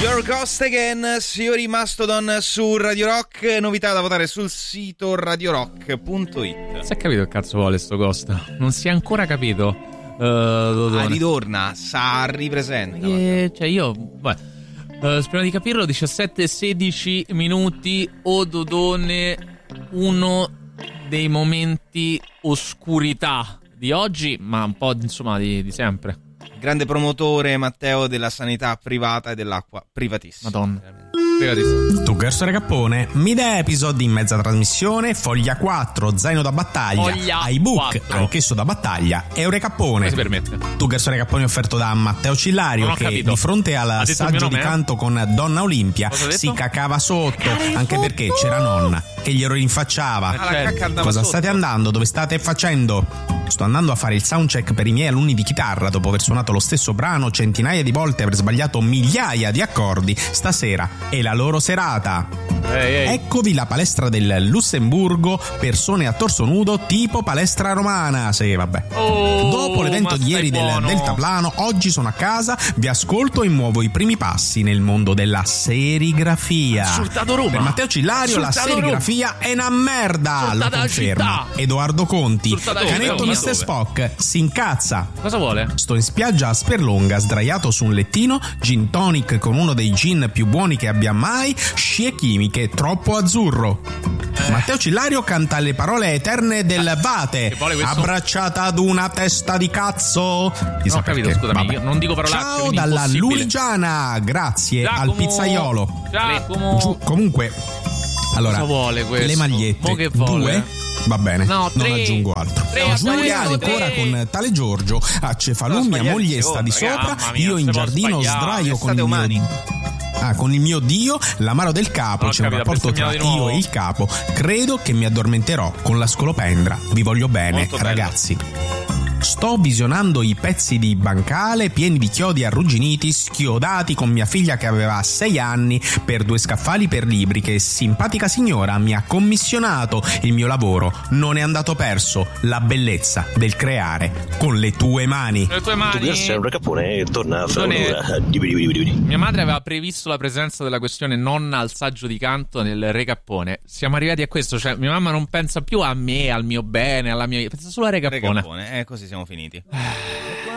Your Ghost Again, signori Mastodon su Radio Rock, novità da votare sul sito radiorock.it. Si è capito che cazzo vuole sto Ghost? Non si è ancora capito. Ritorna, ripresenta. Cioè io, speriamo di capirlo. 17-16 minuti. O Dodone, uno dei momenti oscurità di oggi, ma un po' insomma di sempre. Grande promotore Matteo della sanità privata e dell'acqua privatissima. Madonna, privatissima. Tuggers Recappone, mid episodi in mezza trasmissione, foglia 4, zaino da battaglia, iBook, anch'esso da battaglia, e un Recappone. Si permette. Tuggers Recappone offerto da Matteo Cillario, che capito. Di fronte al saggio di canto con Donna Olimpia si cacava sotto, anche perché c'era nonna che glielo rinfacciava. Cosa state andando? Dove state facendo? Sto andando a fare il soundcheck per i miei alunni di chitarra dopo aver suonato lo stesso brano centinaia di volte e aver sbagliato migliaia di accordi. Stasera è la loro serata. Eccovi la palestra del Lussemburgo, persone a torso nudo tipo palestra romana. Sì, vabbè. Dopo l'evento di ieri del deltaplano, oggi sono a casa, vi ascolto e muovo i primi passi nel mondo della serigrafia. Sultato Roma. Per Matteo Cillario la serigrafia è una merda, lo conferma Edoardo Conti. Canetto Mr. Spock si incazza. Cosa vuole? Sto in spiaggia a Sperlonga, sdraiato su un lettino, gin tonic con uno dei gin più buoni che abbia mai, scie chimiche, troppo azzurro. Matteo Cillario canta le parole eterne del Vate, abbracciata ad una testa di cazzo. Non ho capito, scusami, io non dico parolacce. Ciao dalla Luigiana, grazie Giacomo, al pizzaiolo. Giacomo. Comunque, allora, cosa vuole questo? le magliette, che vuole? 2? Va bene, no, non aggiungo altro. Giulia ancora con tale Giorgio, a Cefalù mia moglie sta di sopra, io in giardino sdraio con il mio Dio, l'amaro del capo, c'è un rapporto tra io e il capo, credo che mi addormenterò con la scolopendra. Vi voglio bene, molto ragazzi. Sto visionando i pezzi di bancale pieni di chiodi arrugginiti, schiodati con mia figlia che aveva 6 anni per 2 scaffali per libri che simpatica signora mi ha commissionato. Il mio lavoro non è andato perso, la bellezza del creare con le tue mani. Le tue mani. Torna fra un'ora. Mia madre aveva previsto la presenza della questione nonna al saggio di canto nel Recappone. Siamo arrivati a questo, cioè mia mamma non pensa più a me, al mio bene, alla mia, pensa solo a Recappone. Così siamo finiti.